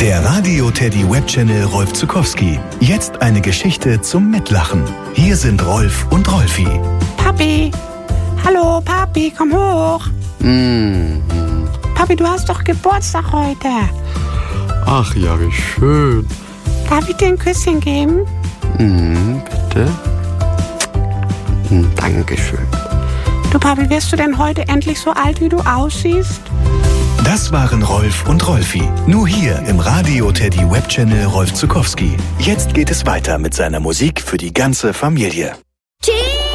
Der Radio Teddy Webchannel Rolf Zuckowski. Jetzt eine Geschichte zum Mitlachen. Hier sind Rolf und Rolfi. Papi! Hallo, Papi, komm hoch. Papi, du hast doch Geburtstag heute. Ach ja, wie schön. Darf ich dir ein Küsschen geben? Bitte. Dankeschön. Du, Papi, wirst du denn heute endlich so alt, wie du aussiehst? Das waren Rolf und Rolfi. Nur hier im Radio Teddy Webchannel Rolf Zuckowski. Jetzt geht es weiter mit seiner Musik für die ganze Familie. Cheese!